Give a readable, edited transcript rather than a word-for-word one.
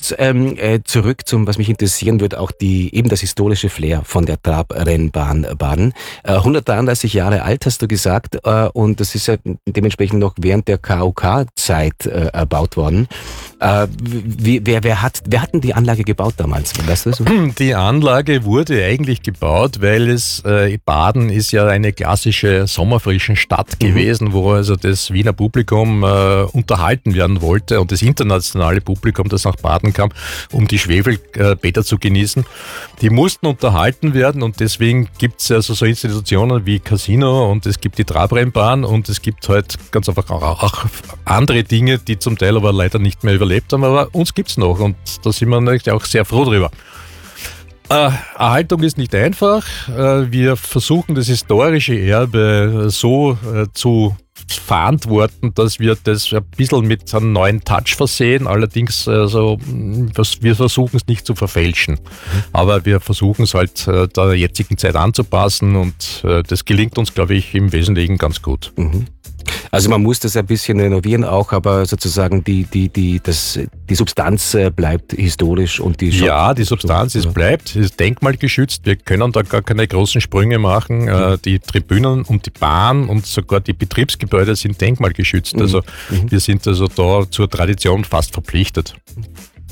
kurz zurück zum, was mich interessieren wird, auch eben das historische Flair von der Trabrennbahn Baden. 133 Jahre alt, hast du gesagt, und das ist ja dementsprechend noch während der KOK-Zeit erbaut worden. Wer hat denn die Anlage gebaut damals? Weißt du das? Die Anlage wurde eigentlich gebaut, weil Baden ist ja eine klassische Sommerfrischenstadt gewesen, wo also das Wiener Publikum unterhalten werden wollte und das internationale Publikum, das nach Baden kam, um die Schwefelbäder zu genießen. Die mussten unterhalten werden und deswegen gibt es also so Institutionen wie Casino und es gibt die Trabrennbahn und es gibt halt ganz einfach auch andere Dinge, die zum Teil aber leider nicht mehr überlebt haben, aber uns gibt es noch und da sind wir natürlich auch sehr froh drüber. Erhaltung ist nicht einfach. Wir versuchen das historische Erbe so zu verantworten, dass wir das ein bisschen mit einem neuen Touch versehen. Allerdings, wir versuchen es nicht zu verfälschen. Aber wir versuchen es halt der jetzigen Zeit anzupassen und das gelingt uns, glaube ich, im Wesentlichen ganz gut. Also man muss das ein bisschen renovieren auch, aber sozusagen die Substanz bleibt historisch und die Substanz bleibt, ist denkmalgeschützt. Wir können da gar keine großen Sprünge machen. Die Tribünen und die Bahn und sogar die Betriebsgebäude sind denkmalgeschützt. Also wir sind also da zur Tradition fast verpflichtet.